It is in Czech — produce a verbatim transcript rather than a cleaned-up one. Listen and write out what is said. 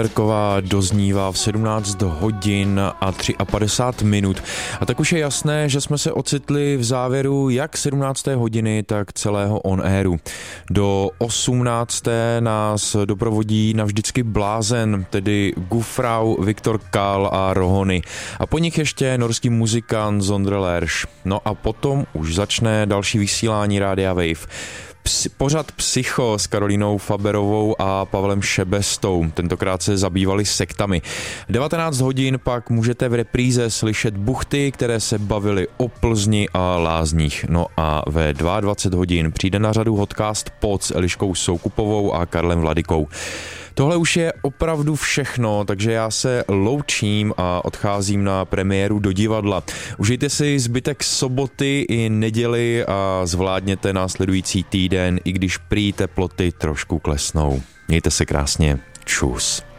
Štalerková doznívá v sedmnáct hodin a padesát tři minut. A tak už je jasné, že jsme se ocitli v závěru jak sedmnácté hodiny, tak celého on airu. Do osmnácté nás doprovodí navždycky blázen, tedy Gufrau, Viktor Kál a Rohony. A po nich ještě norský muzikant Sondre Lersch. No a potom už začne další vysílání Rádia Wave. Ps, pořad Psycho s Karolínou Faberovou a Pavlem Šebestou. Tentokrát se zabývali sektami. devatenáct hodin pak můžete v repríze slyšet buchty, které se bavily o Plzni a lázních. No a ve dvacet dva hodin přijde na řadu podcast Pod s Eliškou Soukupovou a Karlem Vladykou. Tohle už je opravdu všechno, takže já se loučím a odcházím na premiéru do divadla. Užijte si zbytek soboty i neděli a zvládněte následující týden, i když prý teploty trošku klesnou. Mějte se krásně. Čus.